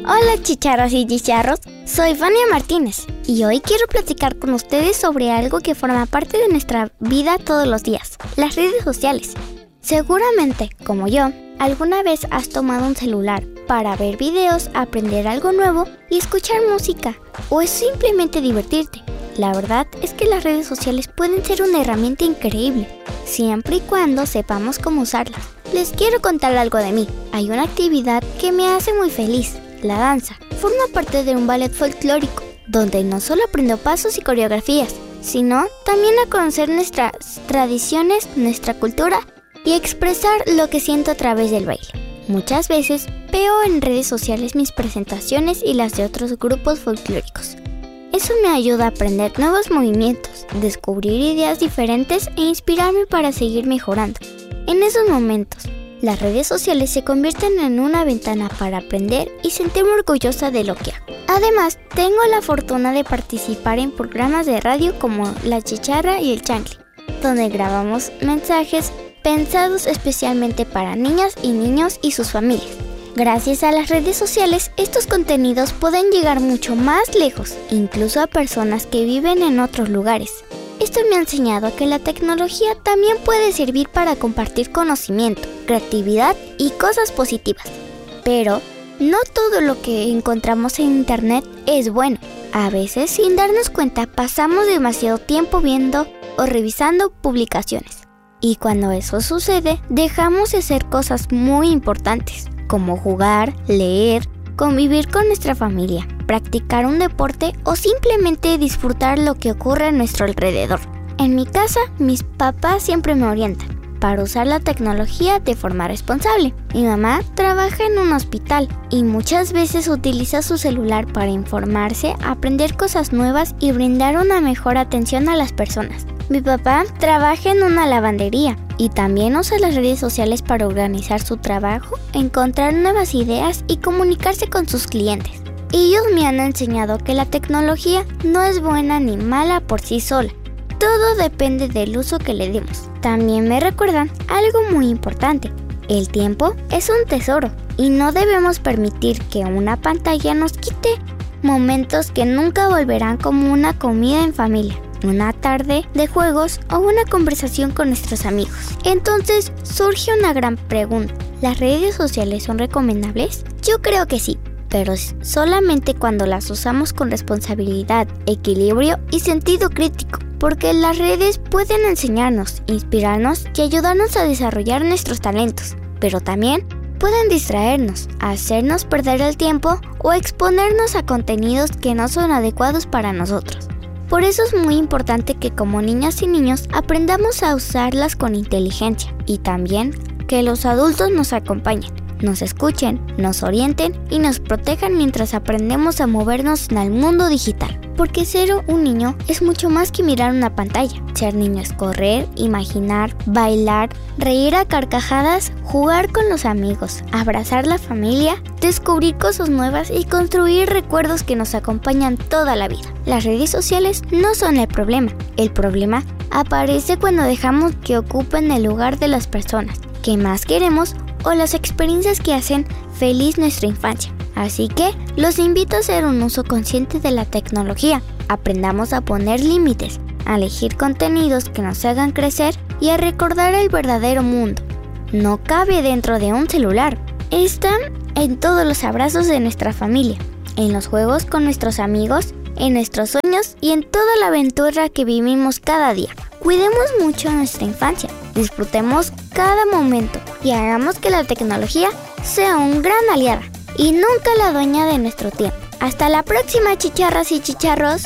Hola chicharras y chicharros, soy Vania Martínez y hoy quiero platicar con ustedes sobre algo que forma parte de nuestra vida todos los días, las redes sociales. Seguramente, como yo, alguna vez has tomado un celular para ver videos, aprender algo nuevo y escuchar música, o es simplemente divertirte. La verdad es que las redes sociales pueden ser una herramienta increíble, siempre y cuando sepamos cómo usarlas. Les quiero contar algo de mí. Hay una actividad que me hace muy feliz, la danza. Forma parte de un ballet folclórico, donde no solo aprendo pasos y coreografías, sino también a conocer nuestras tradiciones, nuestra cultura y expresar lo que siento a través del baile. Muchas veces veo en redes sociales mis presentaciones y las de otros grupos folclóricos. Eso me ayuda a aprender nuevos movimientos, descubrir ideas diferentes e inspirarme para seguir mejorando. En esos momentos, las redes sociales se convierten en una ventana para aprender y sentirme orgullosa de lo que hago. Además, tengo la fortuna de participar en programas de radio como La Chicharra y El Chancli, donde grabamos mensajes pensados especialmente para niñas y niños y sus familias. Gracias a las redes sociales, estos contenidos pueden llegar mucho más lejos, incluso a personas que viven en otros lugares. Esto me ha enseñado que la tecnología también puede servir para compartir conocimiento, creatividad y cosas positivas. Pero no todo lo que encontramos en internet es bueno. A veces, sin darnos cuenta, pasamos demasiado tiempo viendo o revisando publicaciones. Y cuando eso sucede, dejamos de hacer cosas muy importantes, como jugar, leer, convivir con nuestra familia, practicar un deporte o simplemente disfrutar lo que ocurre a nuestro alrededor. En mi casa, mis papás siempre me orientan para usar la tecnología de forma responsable. Mi mamá trabaja en un hospital y muchas veces utiliza su celular para informarse, aprender cosas nuevas y brindar una mejor atención a las personas. Mi papá trabaja en una lavandería y también usa las redes sociales para organizar su trabajo, encontrar nuevas ideas y comunicarse con sus clientes. Ellos me han enseñado que la tecnología no es buena ni mala por sí sola. Todo depende del uso que le demos. También me recuerdan algo muy importante. El tiempo es un tesoro y no debemos permitir que una pantalla nos quite momentos que nunca volverán, como una comida en familia, una tarde de juegos o una conversación con nuestros amigos. Entonces surge una gran pregunta. ¿Las redes sociales son recomendables? Yo creo que sí, pero solamente cuando las usamos con responsabilidad, equilibrio y sentido crítico. Porque las redes pueden enseñarnos, inspirarnos y ayudarnos a desarrollar nuestros talentos, pero también pueden distraernos, hacernos perder el tiempo o exponernos a contenidos que no son adecuados para nosotros. Por eso es muy importante que como niñas y niños aprendamos a usarlas con inteligencia y también que los adultos nos acompañen, nos escuchen, nos orienten y nos protejan mientras aprendemos a movernos en el mundo digital. Porque ser un niño es mucho más que mirar una pantalla. Ser niño es correr, imaginar, bailar, reír a carcajadas, jugar con los amigos, abrazar la familia, descubrir cosas nuevas y construir recuerdos que nos acompañan toda la vida. Las redes sociales no son el problema. El problema aparece cuando dejamos que ocupen el lugar de las personas que más queremos o las experiencias que hacen feliz nuestra infancia. Así que los invito a hacer un uso consciente de la tecnología. Aprendamos a poner límites, a elegir contenidos que nos hagan crecer y a recordar el verdadero mundo. No cabe dentro de un celular. Están en todos los abrazos de nuestra familia, en los juegos con nuestros amigos, en nuestros sueños y en toda la aventura que vivimos cada día. Cuidemos mucho nuestra infancia, disfrutemos cada momento y hagamos que la tecnología sea un gran aliada y nunca la dueña de nuestro tiempo. Hasta la próxima, chicharras y chicharros.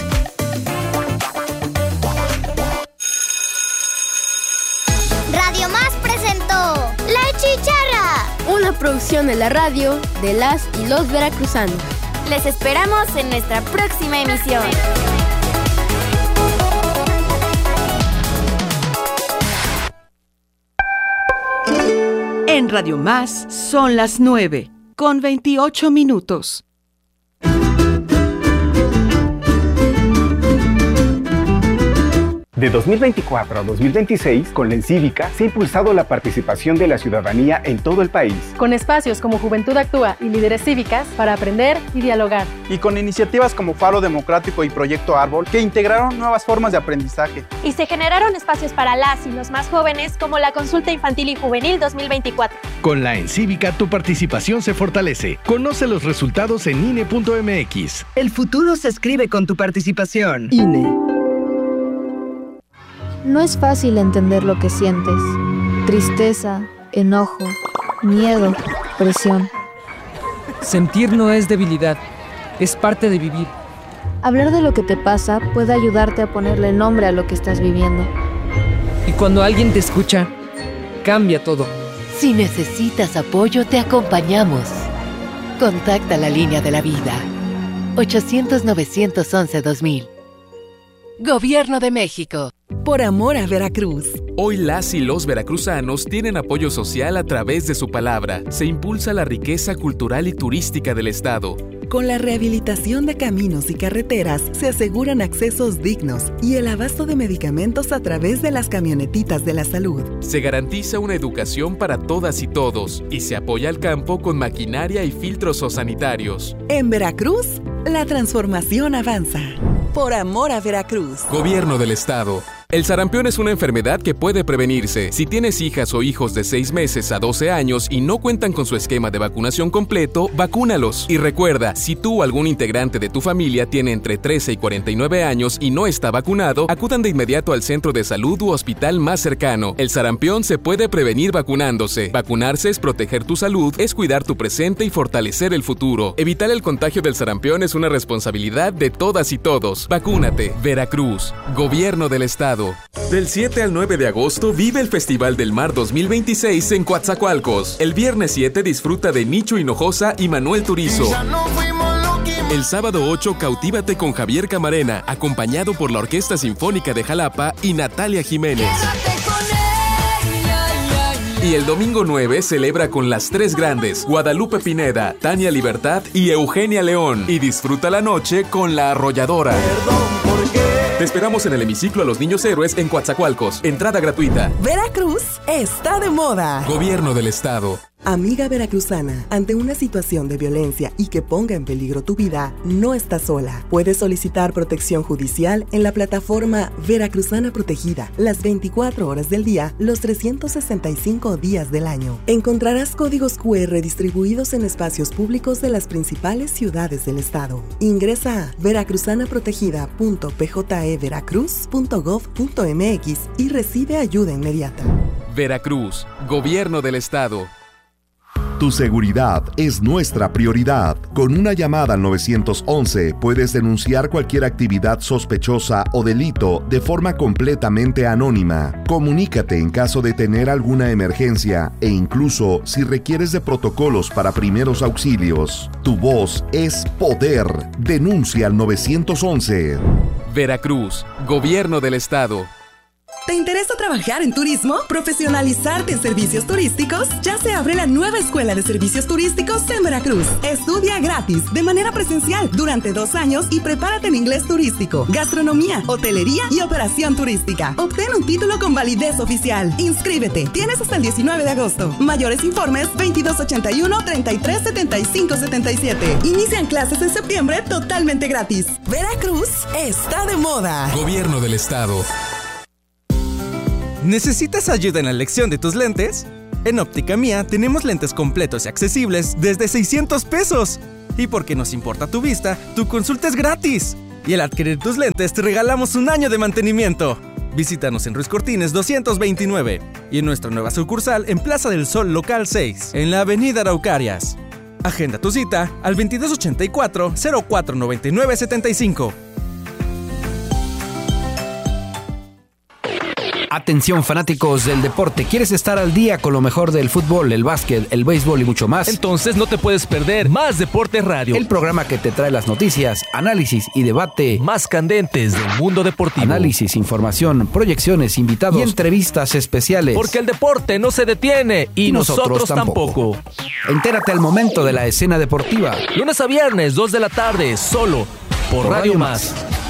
Radio Más presentó La Chicharra, una producción de la radio de las y los veracruzanos. Les esperamos en nuestra próxima emisión. En Radio Más son las 9:28. De 2024 a 2026, con la Encívica, se ha impulsado la participación de la ciudadanía en todo el país. Con espacios como Juventud Actúa y Líderes Cívicas para aprender y dialogar. Y con iniciativas como Faro Democrático y Proyecto Árbol, que integraron nuevas formas de aprendizaje. Y se generaron espacios para las y los más jóvenes, como la Consulta Infantil y Juvenil 2024. Con la Encívica, tu participación se fortalece. Conoce los resultados en INE.mx. El futuro se escribe con tu participación. INE. No es fácil entender lo que sientes. Tristeza, enojo, miedo, presión. Sentir no es debilidad, es parte de vivir. Hablar de lo que te pasa puede ayudarte a ponerle nombre a lo que estás viviendo. Y cuando alguien te escucha, cambia todo. Si necesitas apoyo, te acompañamos. Contacta la línea de la vida. 800-911-2000. Gobierno de México. Por amor a Veracruz. Hoy las y los veracruzanos tienen apoyo social a través de su palabra. Se impulsa la riqueza cultural y turística del estado. Con la rehabilitación de caminos y carreteras se aseguran accesos dignos y el abasto de medicamentos a través de las camionetitas de la salud. Se garantiza una educación para todas y todos y se apoya al campo con maquinaria y filtros sanitarios. En Veracruz, la transformación avanza. Por amor a Veracruz. Gobierno del estado. El sarampión es una enfermedad que puede prevenirse. Si tienes hijas o hijos de 6 meses a 12 años y no cuentan con su esquema de vacunación completo, vacúnalos. Y recuerda, si tú o algún integrante de tu familia tiene entre 13 y 49 años y no está vacunado, acudan de inmediato al centro de salud u hospital más cercano. El sarampión se puede prevenir vacunándose. Vacunarse es proteger tu salud, es cuidar tu presente y fortalecer el futuro. Evitar el contagio del sarampión es una responsabilidad de todas y todos. Vacúnate. Veracruz. Gobierno del estado. Del 7 al 9 de agosto vive el Festival del Mar 2026 en Coatzacoalcos. El viernes 7 disfruta de Nicho Hinojosa y Manuel Turizo. El sábado 8 cautívate con Javier Camarena, acompañado por la Orquesta Sinfónica de Jalapa y Natalia Jiménez. Y el domingo 9 celebra con las 3 grandes, Guadalupe Pineda, Tania Libertad y Eugenia León. Y disfruta la noche con La Arrolladora. Te esperamos en el hemiciclo a los Niños Héroes en Coatzacoalcos. Entrada gratuita. Veracruz está de moda. Gobierno del estado. Amiga veracruzana, ante una situación de violencia y que ponga en peligro tu vida, no estás sola. Puedes solicitar protección judicial en la plataforma Veracruzana Protegida, las 24 horas del día, los 365 días del año. Encontrarás códigos QR distribuidos en espacios públicos de las principales ciudades del estado. Ingresa a veracruzanaprotegida.pjeveracruz.gov.mx y recibe ayuda inmediata. Veracruz, Gobierno del estado. Tu seguridad es nuestra prioridad. Con una llamada al 911 puedes denunciar cualquier actividad sospechosa o delito de forma completamente anónima. Comunícate en caso de tener alguna emergencia e incluso si requieres de protocolos para primeros auxilios. Tu voz es poder. Denuncia al 911. Veracruz, Gobierno del estado. ¿Te interesa trabajar en turismo? ¿Profesionalizarte en servicios turísticos? Ya se abre la nueva Escuela de Servicios Turísticos en Veracruz. Estudia gratis, de manera presencial, durante 2 años y prepárate en inglés turístico, gastronomía, hotelería y operación turística. Obtén un título con validez oficial. Inscríbete. Tienes hasta el 19 de agosto. Mayores informes 2281-337577. Inician clases en septiembre totalmente gratis. Veracruz está de moda. Gobierno del estado. ¿Necesitas ayuda en la elección de tus lentes? En Óptica Mía tenemos lentes completos y accesibles desde 600 pesos. Y porque nos importa tu vista, tu consulta es gratis. Y al adquirir tus lentes te regalamos 1 año de mantenimiento. Visítanos en Ruiz Cortines 229 y en nuestra nueva sucursal en Plaza del Sol Local 6, en la Avenida Araucarias. Agenda tu cita al 2284-049975. Atención fanáticos del deporte, ¿quieres estar al día con lo mejor del fútbol, el básquet, el béisbol y mucho más? Entonces no te puedes perder Más Deporte Radio, el programa que te trae las noticias, análisis y debate más candentes del mundo deportivo. Análisis, información, proyecciones, invitados y entrevistas especiales. Porque el deporte no se detiene y nosotros tampoco. Entérate al momento de la escena deportiva. Lunes a viernes, 2 de la tarde, solo por Radio Más.